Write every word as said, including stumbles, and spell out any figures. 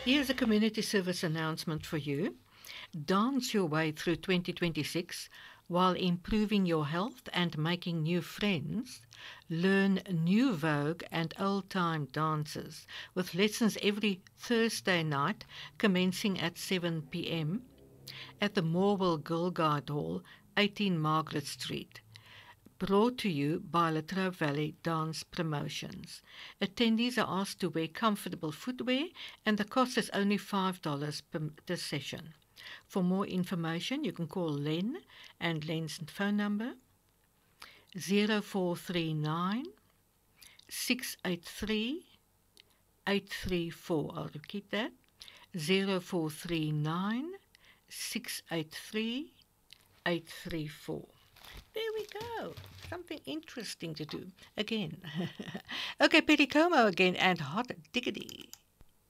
Here's a community service announcement for you. Dance your way through twenty twenty-six while improving your health and making new friends. Learn new Vogue and old time dances with lessons every Thursday night commencing at seven p m at the Morwell Girl Guide Hall, eighteen Margaret Street. Brought to you by Latrobe Valley Dance Promotions. Attendees are asked to wear comfortable footwear and the cost is only five dollars per, per session. For more information, you can call Len and Len's phone number zero four three nine, six eight three, eight three four. I'll repeat that zero four three nine, six eight three, eight three four. There we go. Something interesting to do again. Okay, Petty Como again and Hot Diggity.